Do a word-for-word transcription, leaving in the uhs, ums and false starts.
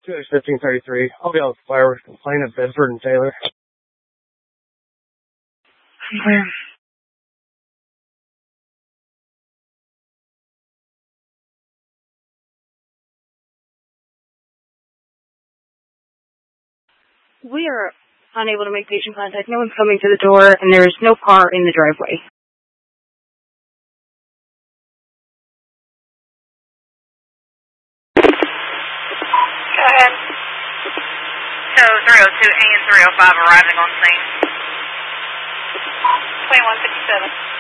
fifteen thirty-three. I'll be on the fireworks complaint at Bedford and Taylor. Where? We are unable to make patient contact. No one's coming to the door, and there is no car in the driveway. Go ahead. So three oh two and three oh five arriving on scene. twenty-one fifty-seven.